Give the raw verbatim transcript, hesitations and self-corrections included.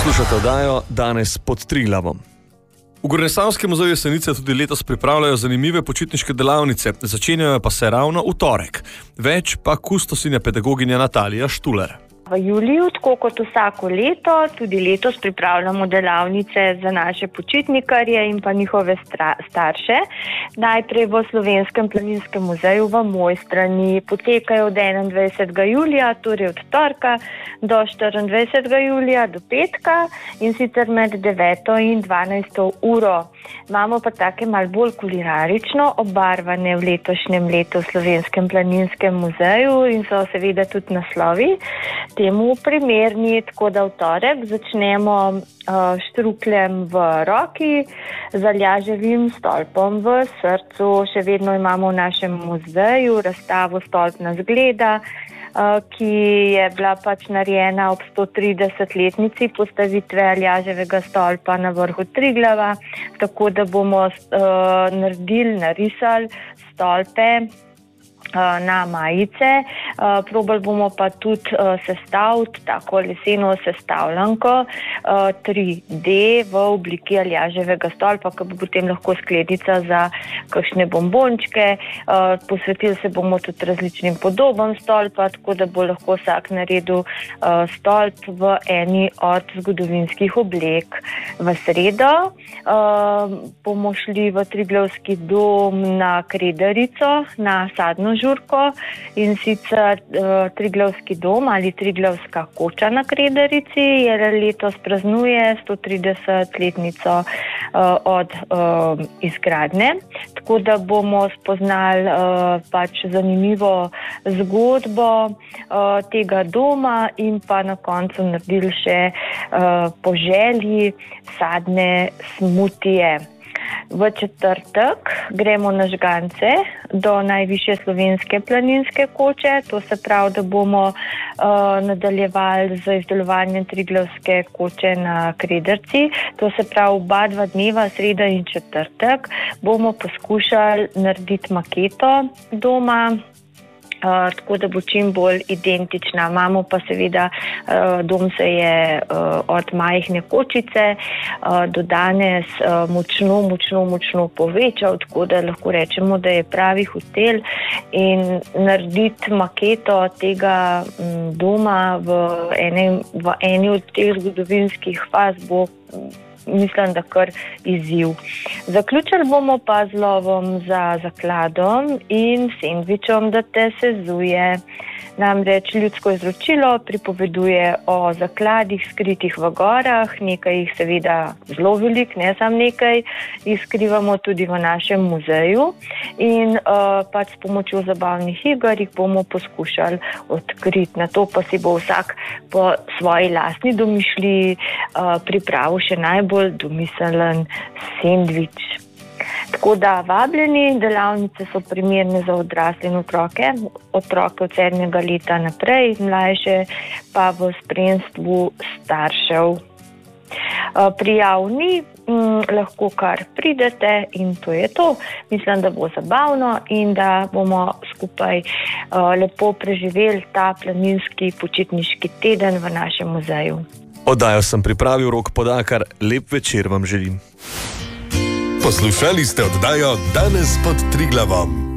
Poslušate oddajo Danes pod Triglavom. V Gornjesavskem muzeju Jesenice tudi letos pripravljajo zanimive počitniške delavnice, začenjajo pa se ravno v torek. Več pa kustosinja pedagoginja Natalija Štuler. V juliju, tako kot vsako leto, tudi letos pripravljamo delavnice za naše počitnikarje in pa njihove starše. Najprej v Slovenskem planinskem muzeju v Mojstrani potekajo od enaindvajsetega julija, torej od torka do štiriindvajsetega julija do petka in sicer med deveto in dvanajsto uro. Imamo pa take malo bolj kulinarično obarvane v letošnjem letu v Slovenskem planinskem muzeju in so seveda tudi naslovi temu primerni, tako da v torek začnemo uh, štrukljem v roki, z aljaževim stolpom v srcu. Še vedno imamo v našem muzeju razstavo Stolpna zgleda, uh, ki je bila pač narejena ob sto tridesetletnici postavitve aljaževega stolpa na vrhu Triglava, tako da bomo uh, naredili, narisali stolpe na majice. Probali bomo pa tudi sestaviti tako leseno sestavljanko tri D v obliki aljaževega stolpa, ki bo potem lahko sklednica za kakšne bombončke. Posvetili se bomo tudi različnim podobam stolpa, tako da bo lahko vsak naredil stolp v eni od zgodovinskih oblek. V sredo bomo šli v Triglavski dom na Kredarico, na sadno žurko, in sicer uh, Triglavski dom ali Triglavska koča na Kredarici je letos praznuje sto tridesetletnico uh, od uh, izgradnje, tako da bomo spoznali uh, pač zanimivo zgodbo uh, tega doma in pa na koncu naredili še uh, po želji sadne smutije. V četrtek gremo na žgance do najvišje slovenske planinske koče, to se pravi, da bomo uh, nadaljevali z izdelovanjem Triglavske koče na Kredarici. To se pravi, oba dva dneva, sreda in četrtek, bomo poskušali narediti maketo doma, Uh, tako da bo čim bolj identična. Imamo pa seveda, uh, dom se je uh, od majhne kočice uh, do danes uh, močno, močno, močno povečal, tako da lahko rečemo, da je pravi hotel, in narediti maketo tega m, doma v eni, v eni od teh zgodovinskih faz bo, mislim, da kar izziv. Zaključili bomo pa z lovom za zakladom in sendvičom, da te sezuje. Namreč ljudsko izročilo pripoveduje o zakladih skritih v gorah, nekaj jih seveda zelo velik, ne samo nekaj, jih skrivamo tudi v našem muzeju in uh, pač s pomočjo zabavnih iger jih bomo poskušali odkriti. Na to pa si bo vsak po svoji lastni domišljiji uh, pripravil še najbolj domiselen sendvič. Tako da vabljeni, delavnice so primerne za odrasle in otroke, otroke od sedmega leta naprej, mlajše pa v spremstvu staršev. Prijav ni, m, lahko kar pridete in to je to. Mislim, da bo zabavno in da bomo skupaj uh, lepo preživeli ta planinski počitniški teden v našem muzeju. Oddajo sem pripravil, Rok Podakar, lep večer vam želim. Poslušali ste oddajo Danes pod Triglavom.